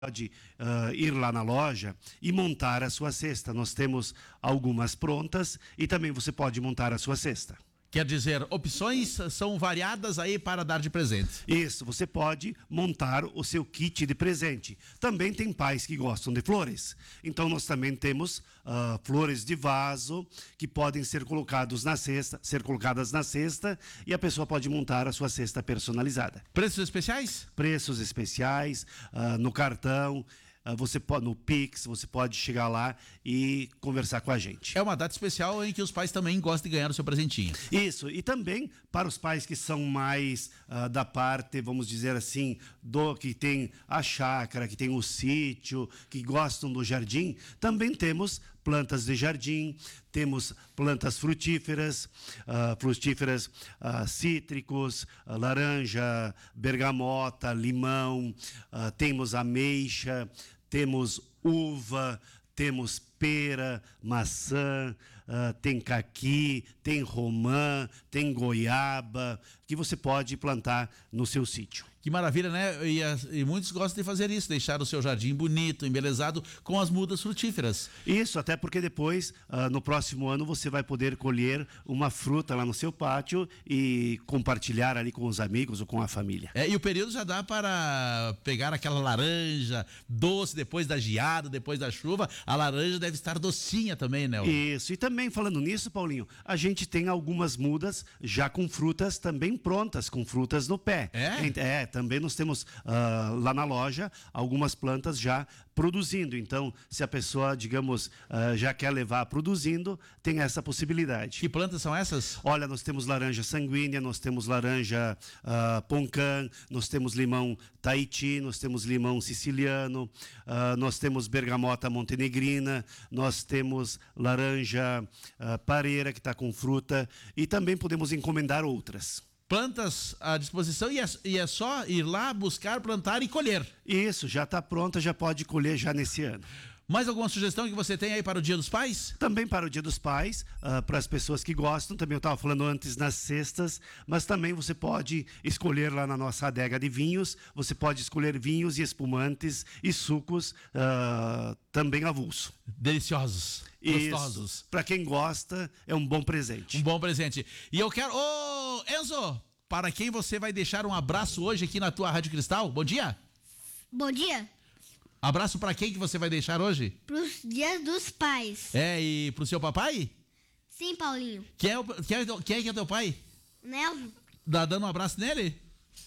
pode ir lá na loja e montar a sua cesta. Nós temos algumas prontas e também você pode montar a sua cesta. Quer dizer, opções são variadas aí para dar de presente. Isso, você pode montar o seu kit de presente. Também tem pais que gostam de flores. Então nós também temos flores de vaso que podem ser colocadas na cesta e a pessoa pode montar a sua cesta personalizada. Preços especiais? Preços especiais, no cartão. Você pode, no Pix, você pode chegar lá e conversar com a gente. É uma data especial em que os pais também gostam de ganhar o seu presentinho. Isso, e também para os pais que são mais da parte, vamos dizer assim, que tem a chácara, que tem o sítio, que gostam do jardim, também temos plantas de jardim, temos plantas frutíferas, cítricos, laranja, bergamota, limão, temos ameixa, temos uva, temos pera, maçã, tem caqui, tem romã, tem goiaba, que você pode plantar no seu sítio. Que maravilha, né? E muitos gostam de fazer isso, deixar o seu jardim bonito, embelezado com as mudas frutíferas. Isso, até porque depois, no próximo ano, você vai poder colher uma fruta lá no seu pátio e compartilhar ali com os amigos ou com a família. E o período já dá para pegar aquela laranja doce depois da geada, depois da chuva. A laranja deve estar docinha também, né? Isso, e também falando nisso, Paulinho, a gente tem algumas mudas já com frutas também prontas, com frutas no pé. Também nós temos lá na loja algumas plantas já produzindo. Então, se a pessoa, digamos, já quer levar produzindo, tem essa possibilidade. Que plantas são essas? Olha, nós temos laranja sanguínea, nós temos laranja poncã, nós temos limão Tahiti, nós temos limão siciliano, nós temos bergamota montenegrina, nós temos laranja pareira que está com fruta e também podemos encomendar outras. Plantas à disposição e é só ir lá, buscar, plantar e colher. Isso, já está pronta, já pode colher já nesse ano. Mais alguma sugestão que você tem aí para o Dia dos Pais? Também para o Dia dos Pais, para as pessoas que gostam, também eu estava falando antes nas cestas, mas também você pode escolher lá na nossa adega de vinhos, você pode escolher vinhos e espumantes e sucos também avulso. Deliciosos, gostosos. Para quem gosta, é um bom presente. Um bom presente. E eu quero... Ô, Enzo, para quem você vai deixar um abraço hoje aqui na tua Rádio Cristal? Bom dia. Bom dia. Abraço pra quem que você vai deixar hoje? Pros Dias dos Pais. E pro seu papai? Sim, Paulinho. Quem é teu pai? Nelvio. Dá dando um abraço nele?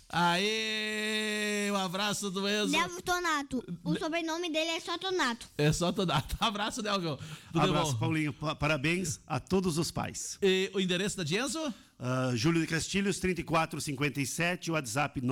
Aê, um abraço do Enzo. Nelvio Tonato. O sobrenome dele é só Tonato. É só Tonato. Abraço, Nelvio. Tudo abraço, bom? Paulinho. Parabéns a todos os pais. E o endereço da Enzo? Júlio de Castilhos, 3457, WhatsApp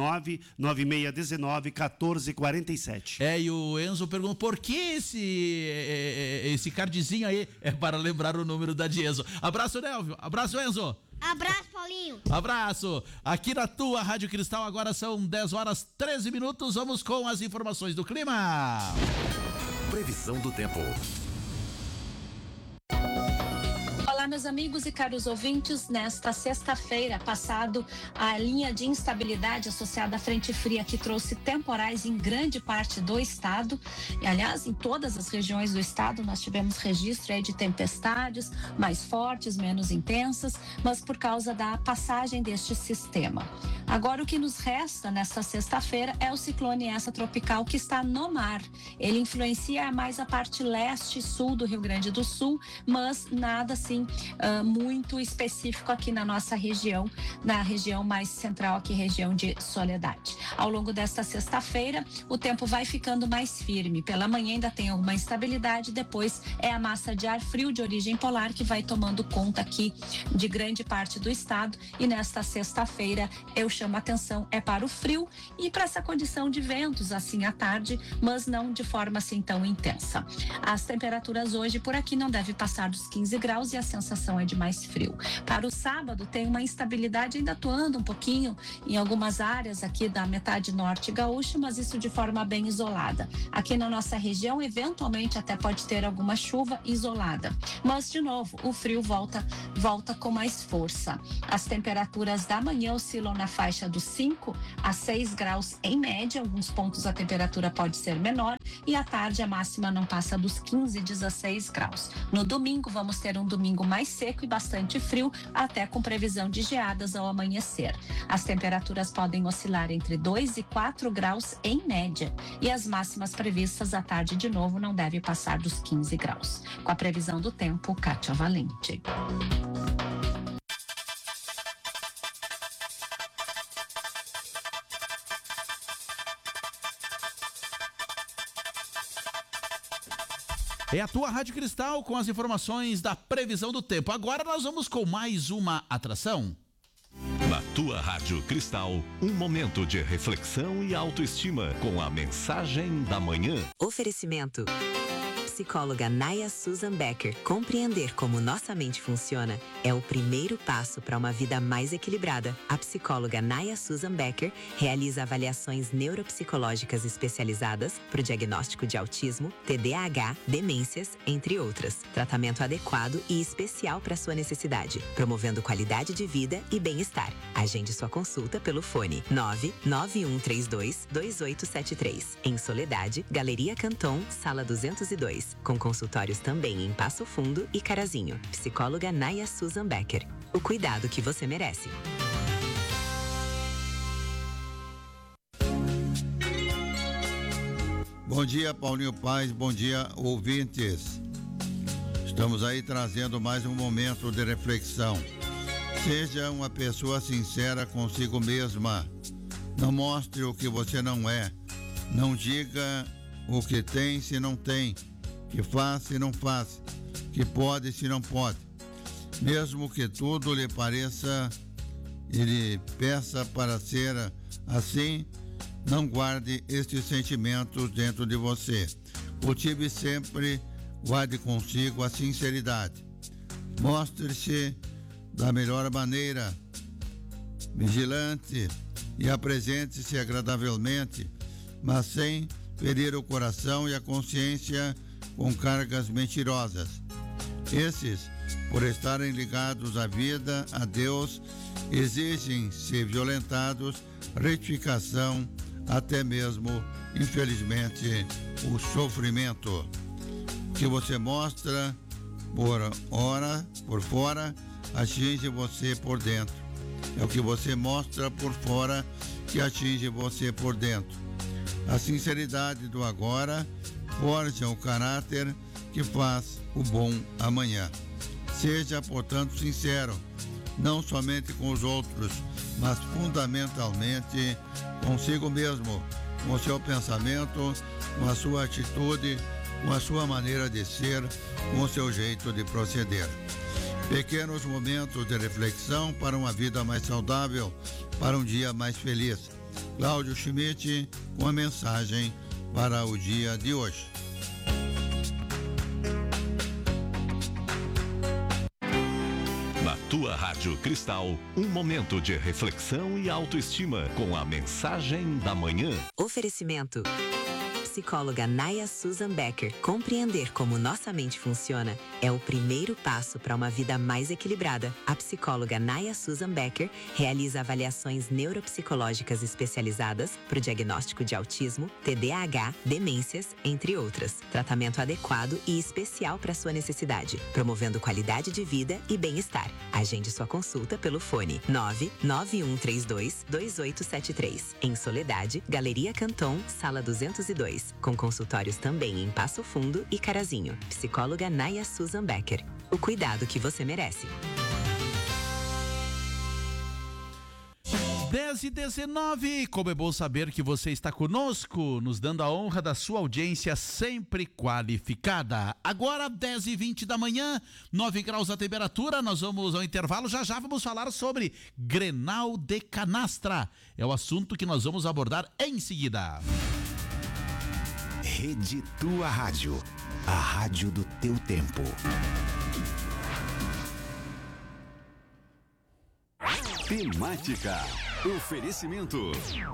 996191447. E o Enzo perguntou por que esse cardzinho aí é para lembrar o número da Enzo. Abraço, Nelvio. Abraço, Enzo. Abraço, Paulinho. Abraço. Aqui na tua Rádio Cristal, agora são 10h13. Vamos com as informações do clima. Previsão do tempo. Olá, meus amigos e caros ouvintes. Nesta sexta-feira, passado a linha de instabilidade associada à frente fria que trouxe temporais em grande parte do estado, e aliás, em todas as regiões do estado, nós tivemos registro aí de tempestades mais fortes, menos intensas, mas por causa da passagem deste sistema. Agora, o que nos resta nesta sexta-feira é o ciclone essa tropical que está no mar. Ele influencia mais a parte leste e sul do Rio Grande do Sul, mas nada assim muito específico aqui na nossa região, na região mais central aqui, região de Soledade. Ao longo desta sexta-feira, o tempo vai ficando mais firme. Pela manhã ainda tem alguma instabilidade, depois é a massa de ar frio de origem polar que vai tomando conta aqui de grande parte do estado, e nesta sexta-feira eu chamo a atenção para o frio e para essa condição de ventos assim à tarde, mas não de forma assim tão intensa. As temperaturas hoje por aqui não devem passar dos 15 graus e a sensação sensação é de mais frio. Para o sábado, tem uma instabilidade ainda atuando um pouquinho em algumas áreas aqui da metade norte gaúcha, mas isso de forma bem isolada. Aqui na nossa região, eventualmente até pode ter alguma chuva isolada. Mas, de novo, o frio volta com mais força. As temperaturas da manhã oscilam na faixa dos 5 a 6 graus em média. Alguns pontos a temperatura pode ser menor e à tarde a máxima não passa dos 15, 16 graus. No domingo, vamos ter um domingo mais seco e bastante frio, até com previsão de geadas ao amanhecer. As temperaturas podem oscilar entre 2 e 4 graus em média e as máximas previstas à tarde de novo não devem passar dos 15 graus. Com a previsão do tempo, Kátia Valente. É a tua Rádio Cristal com as informações da previsão do tempo. Agora nós vamos com mais uma atração. Na tua Rádio Cristal, um momento de reflexão e autoestima com a mensagem da manhã. Oferecimento. Psicóloga Naya Susan Becker. Compreender como nossa mente funciona é o primeiro passo para uma vida mais equilibrada. A psicóloga Naya Susan Becker realiza avaliações neuropsicológicas especializadas para o diagnóstico de autismo, TDAH, demências, entre outras. Tratamento adequado e especial para sua necessidade, promovendo qualidade de vida e bem-estar. Agende sua consulta pelo fone 991322873. Em Soledade, Galeria Canton, Sala 202. Com consultórios também em Passo Fundo e Carazinho. Psicóloga Naya Susan Becker. O cuidado que você merece. Bom dia, Paulinho Paz. Bom dia, ouvintes. Estamos aí trazendo mais um momento de reflexão. Seja uma pessoa sincera consigo mesma. Não mostre o que você não é. Não diga o que tem se não tem. Que faz se não faz, que pode se não pode. Mesmo que tudo lhe pareça e lhe peça para ser assim, não guarde estes sentimentos dentro de você. Cultive sempre, guarde consigo a sinceridade. Mostre-se da melhor maneira, vigilante e apresente-se agradavelmente, mas sem ferir o coração e a consciência com cargas mentirosas. Esses, por estarem ligados à vida, a Deus, exigem ser violentados, retificação, até mesmo, infelizmente, o sofrimento. O que você mostra por fora, atinge você por dentro. É o que você mostra por fora que atinge você por dentro. A sinceridade do agora forja o caráter que faz o bom amanhã. Seja, portanto, sincero, não somente com os outros, mas fundamentalmente consigo mesmo, com o seu pensamento, com a sua atitude, com a sua maneira de ser, com o seu jeito de proceder. Pequenos momentos de reflexão para uma vida mais saudável, para um dia mais feliz. Cláudio Schmidt com a mensagem para o dia de hoje. Na tua Rádio Cristal, um momento de reflexão e autoestima com a mensagem da manhã. Oferecimento. Psicóloga Naya Susan Becker. Compreender como nossa mente funciona é o primeiro passo para uma vida mais equilibrada. A psicóloga Naya Susan Becker realiza avaliações neuropsicológicas especializadas para o diagnóstico de autismo, TDAH, demências, entre outras. Tratamento adequado e especial para sua necessidade, promovendo qualidade de vida e bem-estar. Agende sua consulta pelo fone 991322873. Em Soledade, Galeria Canton, Sala 202. Com consultórios também em Passo Fundo e Carazinho. Psicóloga Naya Susan Becker. O cuidado que você merece. 10h19, como é bom saber que você está conosco, nos dando a honra da sua audiência sempre qualificada. Agora, 10h20 da manhã, 9 graus a temperatura, nós vamos ao intervalo, já vamos falar sobre Grenal de Canastra. É o assunto que nós vamos abordar em seguida. Rede Tua Rádio, a rádio do teu tempo. Temática. Oferecimento.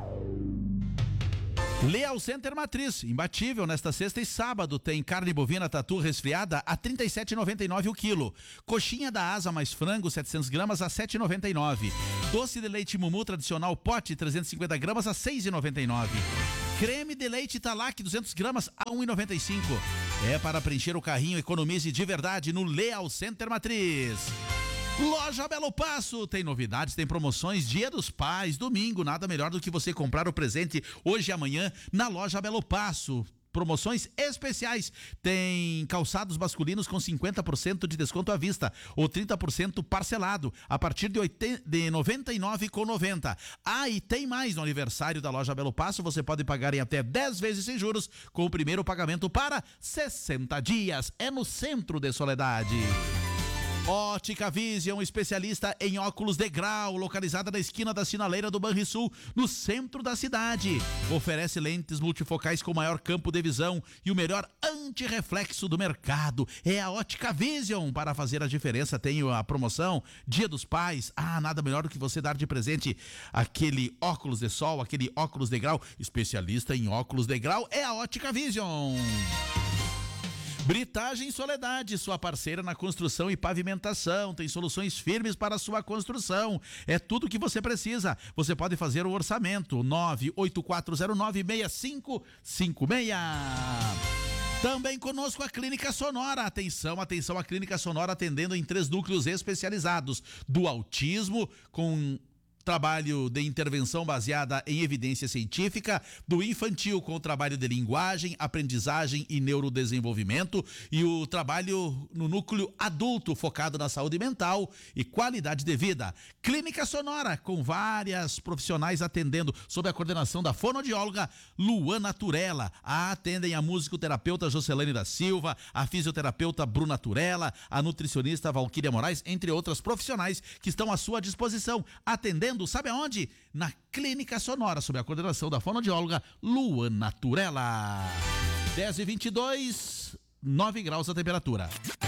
Leal Center Matriz, imbatível nesta sexta e sábado, tem carne bovina tatu resfriada a R$ 37,99 o quilo. Coxinha da asa mais frango 700 gramas a R$ 7,99. Doce de leite Mumu tradicional pote 350 gramas a R$ 6,99. Creme de leite Italac 200 gramas a R$ 1,95. É para preencher o carrinho, economize de verdade no Leal Center Matriz. Loja Belo Passo, tem novidades, tem promoções, Dia dos Pais, domingo, nada melhor do que você comprar o presente hoje e amanhã na Loja Belo Passo. Promoções especiais, tem calçados masculinos com 50% de desconto à vista ou 30% parcelado a partir de R$ 99,90. E tem mais, no aniversário da Loja Belo Passo, você pode pagar em até 10 vezes sem juros com o primeiro pagamento para 60 dias. É no centro de Soledade. Ótica Vision, especialista em óculos de grau, localizada na esquina da Sinaleira do Banrisul, no centro da cidade. Oferece lentes multifocais com maior campo de visão e o melhor antirreflexo do mercado. É a Ótica Vision. Para fazer a diferença, tem a promoção Dia dos Pais. Nada melhor do que você dar de presente aquele óculos de sol, aquele óculos de grau. Especialista em óculos de grau é a Ótica Vision. Britagem Soledade, sua parceira na construção e pavimentação, tem soluções firmes para a sua construção, é tudo o que você precisa. Você pode fazer o orçamento 984096556. Também conosco a Clínica Sonora. Atenção, atenção, a Clínica Sonora atendendo em 3 núcleos especializados: do autismo, com trabalho de intervenção baseada em evidência científica, do infantil com o trabalho de linguagem, aprendizagem e neurodesenvolvimento, e o trabalho no núcleo adulto focado na saúde mental e qualidade de vida. Clínica Sonora, com várias profissionais atendendo sob a coordenação da fonoaudióloga Luana Turella. Atendem a musicoterapeuta Jocelane da Silva, a fisioterapeuta Bruna Turella, a nutricionista Valquíria Moraes, entre outras profissionais que estão à sua disposição, atendendo, sabe aonde? Na Clínica Sonora, sob a coordenação da fonoaudióloga Luana Turella. 10h22, 9 graus a temperatura.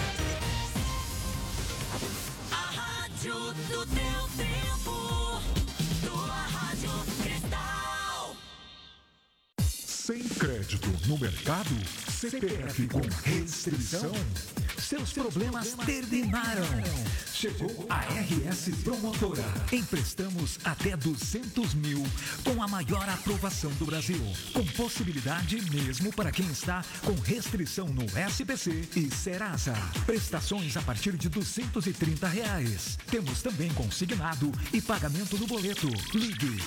A rádio do teu tempo, tua Rádio Cristal. Sem crédito no mercado, CPF com restrição, seus problemas terminaram. Chegou a RS Promotora. Emprestamos até 200 mil com a maior aprovação do Brasil. Com possibilidade mesmo para quem está com restrição no SPC e Serasa. Prestações a partir de R$230. Temos também consignado e pagamento no boleto. Ligue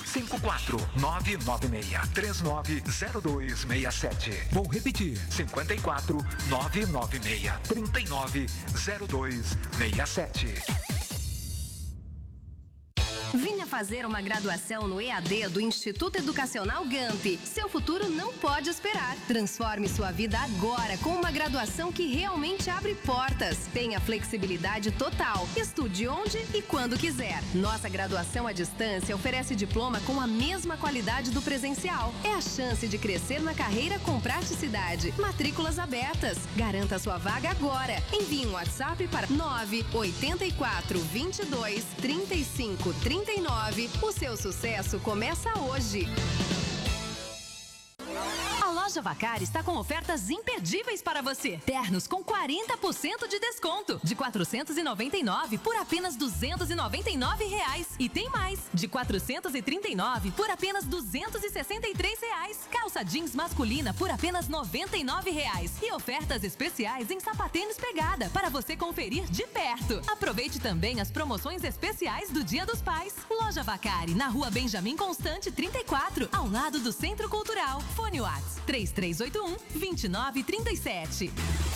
54996390267. Vou repetir, 54996390267. Venha fazer uma graduação no EAD do Instituto Educacional GAMP. Seu futuro não pode esperar. Transforme sua vida agora com uma graduação que realmente abre portas. Tenha flexibilidade total. Estude onde e quando quiser. Nossa graduação à distância oferece diploma com a mesma qualidade do presencial. É a chance de crescer na carreira com praticidade. Matrículas abertas. Garanta sua vaga agora. Envie um WhatsApp para 984 22 35 39. O seu sucesso começa hoje. A Loja Vacari está com ofertas imperdíveis para você. Ternos com 40% de desconto. De R$ 499 por apenas R$ 299. E tem mais. De R$ 439 por apenas R$ 263. Calça jeans masculina por apenas R$ 99. E ofertas especiais em sapatênis pegada para você conferir de perto. Aproveite também as promoções especiais do Dia dos Pais. Loja Vacari, na Rua Benjamin Constante 34, ao lado do Centro Cultural. Fone Whats 3381-2937.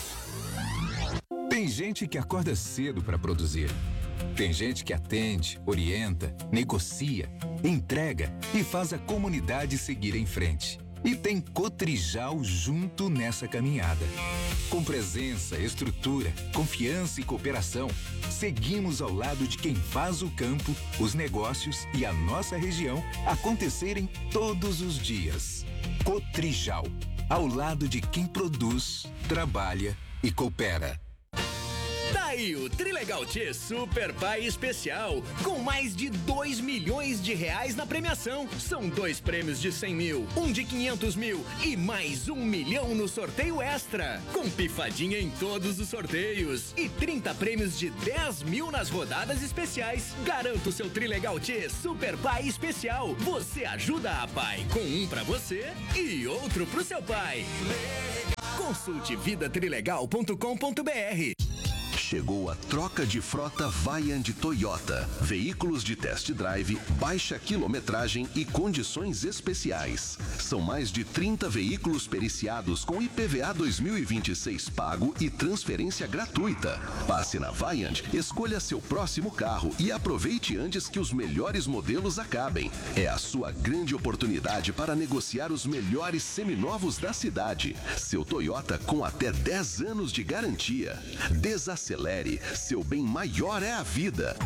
Tem gente que acorda cedo para produzir. Tem gente que atende, orienta, negocia, entrega e faz a comunidade seguir em frente. E tem Cotrijal junto nessa caminhada. Com presença, estrutura, confiança e cooperação, seguimos ao lado de quem faz o campo, os negócios e a nossa região acontecerem todos os dias. Cotrijal, ao lado de quem produz, trabalha e coopera. aí o Trilegal T Super Pai Especial, com mais de 2 milhões de reais na premiação. São 2 prêmios de 100 mil, um de 500 mil e mais 1 milhão no sorteio extra. Com pifadinha em todos os sorteios e 30 prêmios de 10 mil nas rodadas especiais. Garanta o seu Trilegal T Super Pai Especial. Você ajuda a pai com um pra você e outro pro seu pai. Consulte vidatrilegal.com.br. Chegou a troca de frota Vaian de Toyota. Veículos de test drive, baixa quilometragem e condições especiais. São mais de 30 veículos periciados com IPVA 2026 pago e transferência gratuita. Passe na Vaian, escolha seu próximo carro e aproveite antes que os melhores modelos acabem. É a sua grande oportunidade para negociar os melhores seminovos da cidade. Seu Toyota com até 10 anos de garantia. Desacelere, seu bem maior é a vida.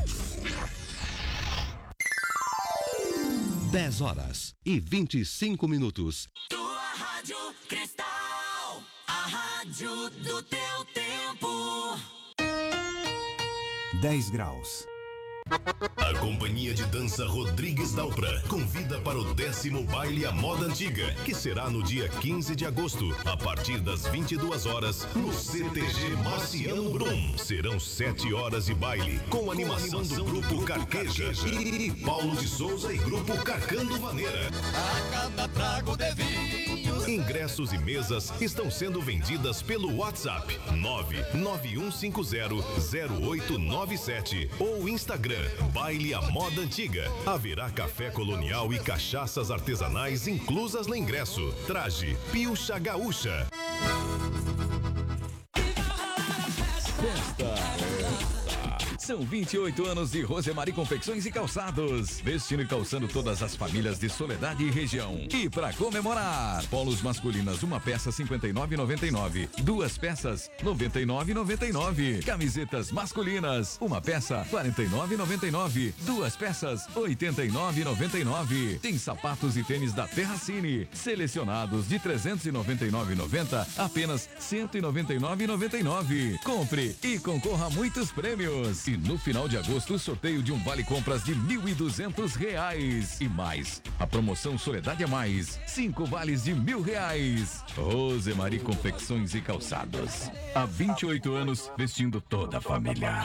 10h25. Tua Rádio Cristal, a rádio do teu tempo. 10 graus. A Companhia de Dança Rodrigues Dalpra convida para o 10º Baile à Moda Antiga, que será no dia 15 de agosto, a partir das 22 horas, no CTG Marciano Brum. Serão 7 horas de baile, com animação do Grupo Carqueja e Paulo de Souza e Grupo Carcando Vaneira. A cada trago de vinhos. Ingressos e mesas estão sendo vendidas pelo WhatsApp 991500897 ou Instagram Baile à Moda Antiga. Haverá café colonial e cachaças artesanais inclusas no ingresso. Traje Pilcha Gaúcha. São 28 anos de Rosemary Confecções e Calçados, vestindo e calçando todas as famílias de Soledade e região. E para comemorar, polos masculinas, uma peça 59,99, 2 peças 99,99. Camisetas masculinas, uma peça 49,99, 2 peças 89,99. Tem sapatos e tênis da Terracine, selecionados de 399,90 apenas 199,99. Compre e concorra a muitos prêmios. E no final de agosto, o sorteio de um vale compras de R$1.200 e mais. A promoção Soledade a Mais, 5 vales de R$1.000. Rosemary Confecções e Calçados. Há 28 anos, vestindo toda a família.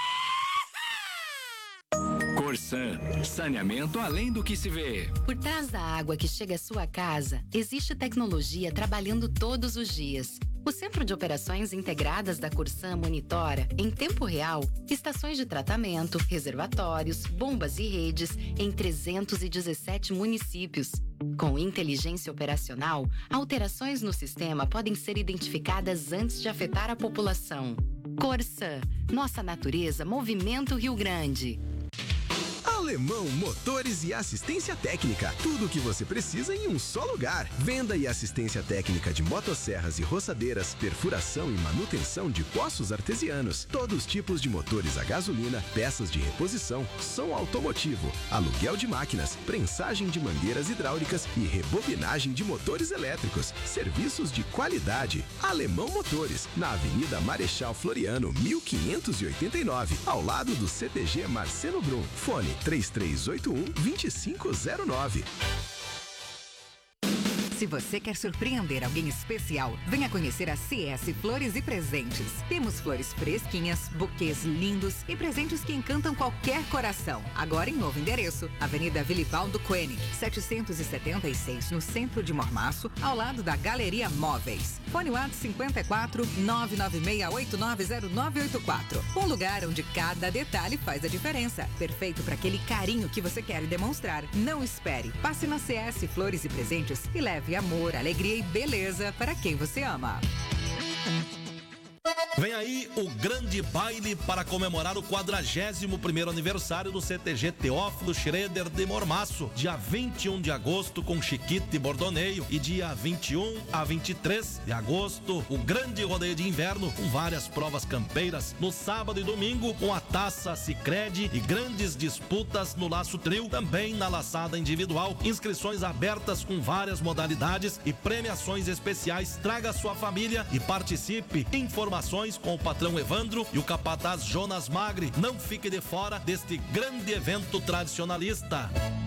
Corsan, saneamento além do que se vê. Por trás da água que chega à sua casa, existe tecnologia trabalhando todos os dias. O Centro de Operações Integradas da Corsan monitora, em tempo real, estações de tratamento, reservatórios, bombas e redes em 317 municípios. Com inteligência operacional, alterações no sistema podem ser identificadas antes de afetar a população. Corsan, nossa natureza movimenta o Rio Grande. Alemão Motores e Assistência Técnica. Tudo o que você precisa em um só lugar. Venda e assistência técnica de motosserras e roçadeiras, perfuração e manutenção de poços artesianos, todos os tipos de motores a gasolina, peças de reposição, som automotivo, aluguel de máquinas, prensagem de mangueiras hidráulicas e rebobinagem de motores elétricos. Serviços de qualidade. Alemão Motores, na Avenida Marechal Floriano, 1589, ao lado do CTG Marciano Brum. Fone 3381-2509. Se você quer surpreender alguém especial, venha conhecer a CS Flores e Presentes. Temos flores fresquinhas, buquês lindos e presentes que encantam qualquer coração. Agora em novo endereço, Avenida Vilibaldo Koenig, 776, no centro de Mormaço, ao lado da Galeria Móveis. Fone WhatsApp 54 996890984. Um lugar onde cada detalhe faz a diferença. Perfeito para aquele carinho que você quer demonstrar. Não espere. Passe na CS Flores e Presentes e leve amor, alegria e beleza para quem você ama. Vem aí o grande baile para comemorar o 41º aniversário do CTG Teófilo Schroeder de Mormaço, dia 21 de agosto com Chiquita e Bordoneio e dia 21 a 23 de agosto o grande rodeio de inverno com várias provas campeiras no sábado e domingo com a Taça Sicredi e grandes disputas no laço trio, também na laçada individual, inscrições abertas com várias modalidades e premiações especiais. Traga sua família e participe. Informações atrações com o patrão Evandro e o capataz Jonas Magri. Não fique de fora deste grande evento tradicionalista.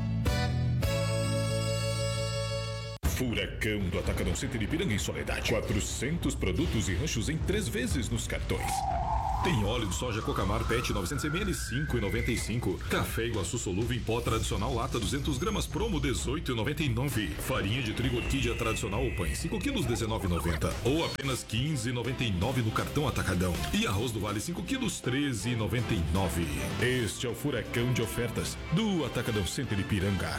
Furacão do Atacadão Center Ipiranga em Soledade. 400 produtos e ranchos em 3 vezes nos cartões. Tem óleo de soja Cocamar PET 900ml 5,95. Café Iguaçu Solúvel em pó tradicional lata 200 gramas promo 18,99. Farinha de trigo orquídea tradicional Opan 5 quilos 19,90 ou apenas 15,99 no cartão Atacadão. E arroz do Vale 5 quilos 13,99. Este é o furacão de ofertas do Atacadão Center Ipiranga.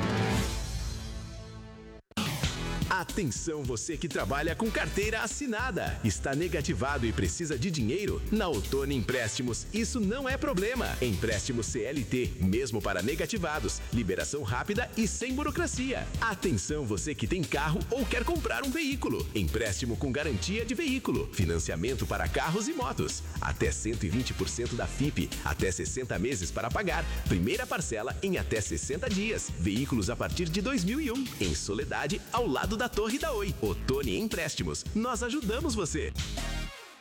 Atenção você que trabalha com carteira assinada. Está negativado e precisa de dinheiro? Na Ottoni Empréstimos, isso não é problema. Empréstimo CLT, mesmo para negativados. Liberação rápida e sem burocracia. Atenção você que tem carro ou quer comprar um veículo. Empréstimo com garantia de veículo. Financiamento para carros e motos. Até 120% da FIP. Até 60 meses para pagar. Primeira parcela em até 60 dias. Veículos a partir de 2001. Em Soledade, ao lado da Torre da Oi. Ottoni Empréstimos. Nós ajudamos você.